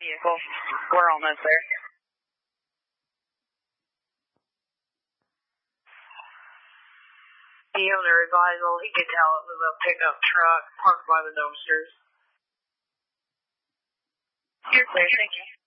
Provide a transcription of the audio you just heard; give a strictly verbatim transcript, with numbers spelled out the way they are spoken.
vehicle. We're almost there. The owner advised, well, he could tell it was a pickup truck parked by the dumpsters. You're clear, thank you.